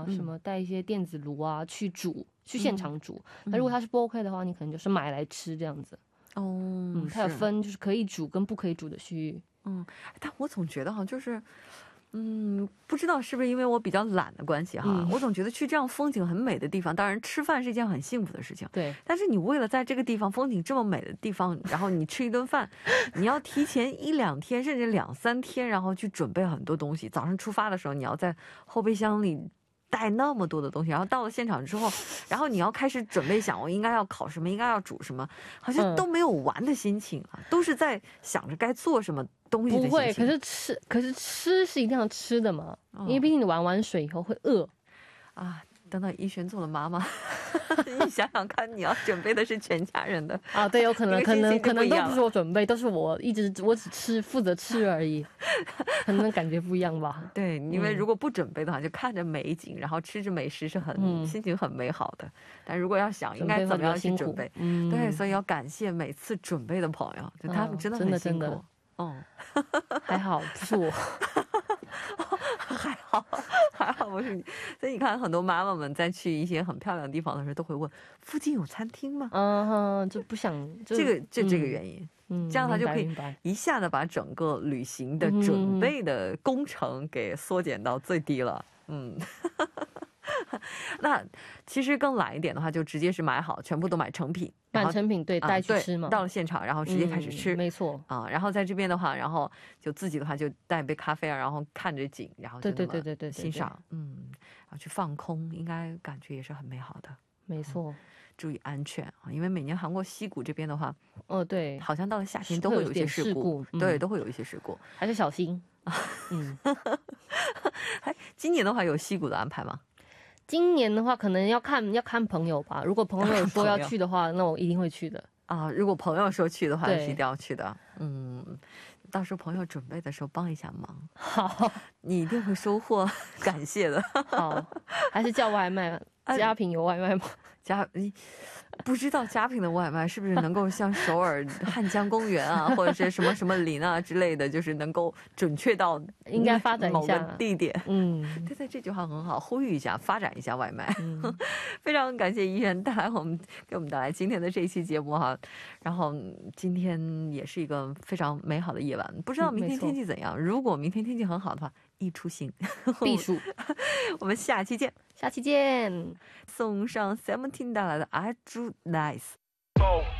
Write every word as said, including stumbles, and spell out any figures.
什么带一些电子炉啊去煮，去现场煮。那如果它是不 OK 的话，你可能就是买来吃这样子。 哦， 嗯，它有分就是可以煮跟不可以煮的区域。 嗯，但我总觉得哈，就是。嗯，不知道是不是因为我比较懒的关系哈， 嗯我总觉得去这样风景很美的地方，当然吃饭是一件很幸福的事情， 对。 但是你为了在这个地方风景这么美的地方，然后你吃一顿饭，你要提前一两天甚至两三天，然后去准备很多东西。早上出发的时候，你要在后备箱里带那么多的东西，然后到了现场之后，然后你要开始准备想我应该要烤什么，应该要煮什么，好像都没有玩的心情啊，都是在想着该做什么东西的心情。 不会，可是吃可是吃是一定要吃的嘛，因为毕竟你玩完水以后会饿啊。等到一璇做了妈妈你想想看，你要准备的是全家人的啊，对，有可能可能可能都不是我准备，都是我一直我只吃负责吃而已，可能感觉不一样吧。 对，因为如果不准备的话，就看着美景，然后吃着美食是很、嗯、心情很美好的。但如果要想应该怎么样去准备，嗯，对，所以要感谢每次准备的朋友，就他们真的很辛苦。哦， 还好不是我还好还好不是你。所以你看很多妈妈们在去一些很漂亮的地方的时候都会问附近有餐厅吗？ 嗯，就不想这个就这个原因、嗯、这样他就可以一下子把整个旅行的准备的工程给缩减到最低了。嗯那其实更懒一点的话，就直接是买好，全部都买成品， 买成品，对，带去吃嘛。 到了现场，然后直接开始吃， 没错啊。然后在这边的话，然后就自己的话就带杯咖啡啊，然后看着景，然后就那么欣赏，嗯，然后去放空，应该感觉也是很美好的。 没错， 注意安全啊，因为每年韩国西谷这边的话， 哦对， 好像到了夏天都会有一些事故，对，都会有一些事故， 还是小心。嗯， 哎，今年的话有西谷的安排吗？ 今年的话可能要看要看朋友吧，如果朋友说要去的话那我一定会去的啊。如果朋友说去的话是一定要去的。嗯，到时候朋友准备的时候帮一下忙， 好， 你一定会收获感谢的。 好，还是叫外卖，佳品有外卖吗？ 佳不知道佳品的外卖是不是能够像首尔汉江公园啊或者是什么什么林啊之类的，就是能够准确到应该发展一下某个地点。 嗯， 对对，这句话很好，呼吁一下发展一下外卖。嗯、非常感谢怡媛带来我们给我们带来今天的这一期节目哈。然后今天也是一个非常美好的夜晚，不知道明天天气怎样、嗯、如果明天天气很好的话，一出行避暑。 我们下期见， 下期见。 送上 Seventeen 带来的 I Do Nice。